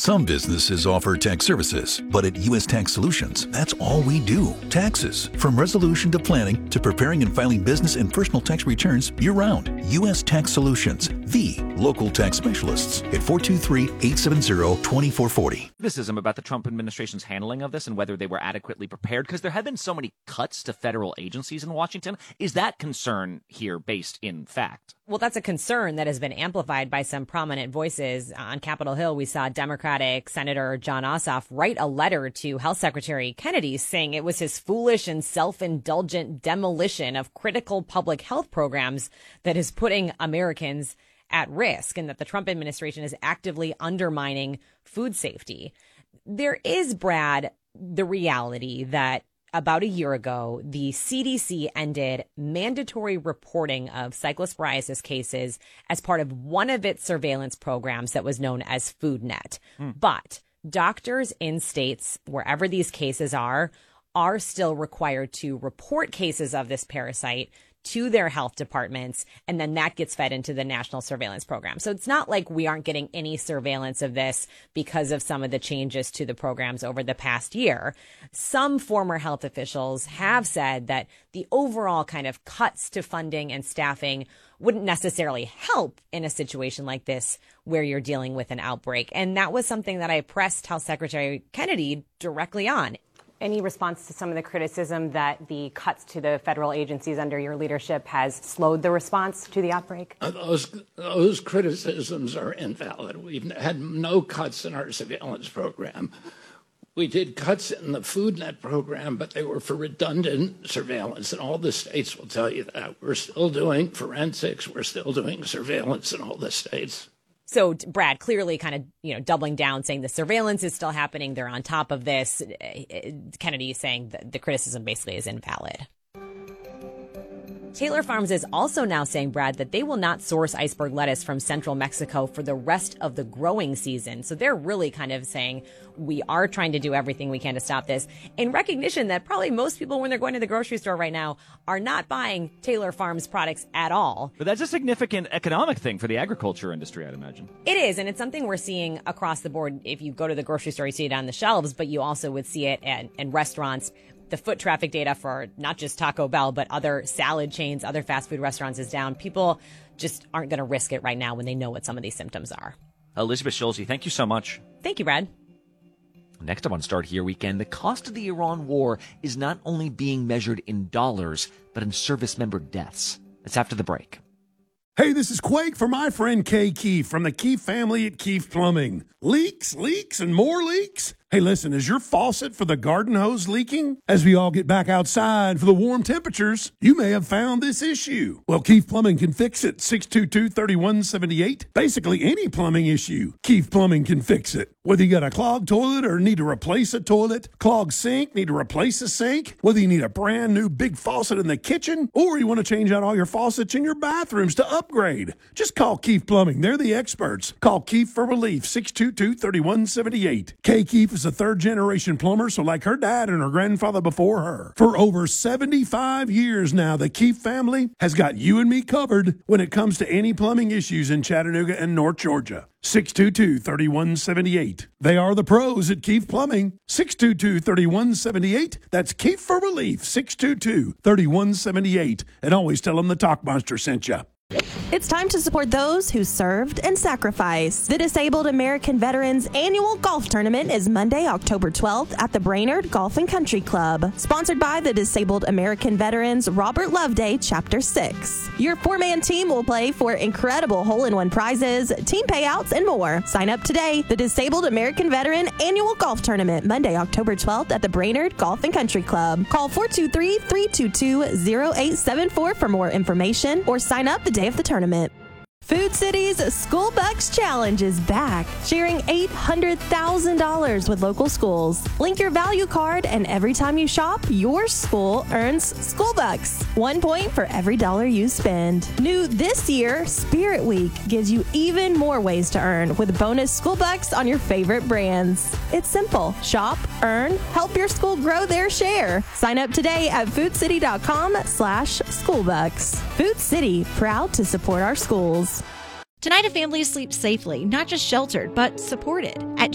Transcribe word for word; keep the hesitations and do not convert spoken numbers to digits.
Some businesses offer tax services, but at U S Tax Solutions, that's all we do. Taxes. From resolution to planning to preparing and filing business and personal tax returns year-round. U S Tax Solutions, the local tax specialists at four two three, eight seven zero, two four four zero. Criticism about the Trump administration's handling of this and whether they were adequately prepared, because there have been so many cuts to federal agencies in Washington. Is that concern here based in fact? Well, that's a concern that has been amplified by some prominent voices. On Capitol Hill, we saw Democratic Senator Jon Ossoff write a letter to Health Secretary Kennedy saying it was his foolish and self-indulgent demolition of critical public health programs that is putting Americans at risk, and that the Trump administration is actively undermining food safety. There is, Brad, the reality that about a year ago, the C D C ended mandatory reporting of cyclosporiasis cases as part of one of its surveillance programs that was known as FoodNet. Mm. But doctors in states, wherever these cases are, are still required to report cases of this parasite to their health departments, and then that gets fed into the national surveillance program. So it's not like we aren't getting any surveillance of this because of some of the changes to the programs over the past year. Some former health officials have said that the overall kind of cuts to funding and staffing wouldn't necessarily help in a situation like this where you're dealing with an outbreak. And that was something that I pressed Health Secretary Kennedy directly on. Any response to some of the criticism that the cuts to the federal agencies under your leadership has slowed the response to the outbreak? Uh, those, those criticisms are invalid. We've had no cuts in our surveillance program. We did cuts in the FoodNet program, but they were for redundant surveillance, and all the states will tell you that. We're still doing forensics. We're still doing surveillance in all the states. So, Brad, clearly kind of, you know, doubling down, saying the surveillance is still happening. They're on top of this. Kennedy is saying that the criticism basically is invalid. Taylor Farms is also now saying, Brad, that they will not source iceberg lettuce from central Mexico for the rest of the growing season. So they're really kind of saying we are trying to do everything we can to stop this, in recognition that probably most people, when they're going to the grocery store right now, are not buying Taylor Farms products at all. But that's a significant economic thing for the agriculture industry, I'd imagine. It is, and it's something we're seeing across the board. If you go to the grocery store, you see it on the shelves, but you also would see it at, in restaurants. The foot traffic data for not just Taco Bell, but other salad chains, other fast food restaurants is down. People just aren't going to risk it right now when they know what some of these symptoms are. Elizabeth Schulze, thank you so much. Thank you, Brad. Next up on Start Here Weekend, the cost of the Iran war is not only being measured in dollars, but in service member deaths. It's after the break. Hey, this is Quake for my friend Kay Keefe from the Keefe family at Keefe Plumbing. Leaks, leaks, and more leaks? Hey, listen, is your faucet for the garden hose leaking? As we all get back outside for the warm temperatures, you may have found this issue. Well, Keefe Plumbing can fix it. six two two, three one seven eight. Basically, any plumbing issue, Keefe Plumbing can fix it. Whether you got a clogged toilet or need to replace a toilet, clogged sink, need to replace a sink, whether you need a brand new big faucet in the kitchen, or you want to change out all your faucets in your bathrooms to upgrade, just call Keefe Plumbing. They're the experts. Call Keefe for relief, six two two, three one seven eight. Kay Keefe is a third-generation plumber, so like her dad and her grandfather before her. For over seventy-five years now, the Keefe family has got you and me covered when it comes to any plumbing issues in Chattanooga and North Georgia. six two two, three one seven eight. They are the pros at Keefe Plumbing. six two two, three one seven eight. That's Keefe for relief, six two two, three one seven eight. And always tell them the Talk Monster sent you. It's time to support those who served and sacrificed. The Disabled American Veterans Annual Golf Tournament is Monday, October twelfth at the Brainerd Golf and Country Club. Sponsored by the Disabled American Veterans Robert Loveday Chapter six. Your four-man team will play for incredible hole-in-one prizes, team payouts, and more. Sign up today. The Disabled American Veteran Annual Golf Tournament, Monday, October twelfth at the Brainerd Golf and Country Club. Call four two three, three two two, zero eight seven four for more information or sign up the day of the tournament. Food City's School Bucks Challenge is back, sharing eight hundred thousand dollars with local schools. Link your value card, and every time you shop, your school earns School Bucks. One point for every dollar you spend. New this year, Spirit Week gives you even more ways to earn with bonus School Bucks on your favorite brands. It's simple. Shop, earn, help your school grow their share. Sign up today at foodcity.com slash schoolbucks. Food City, proud to support our schools. Tonight, a family sleeps safely, not just sheltered, but supported. At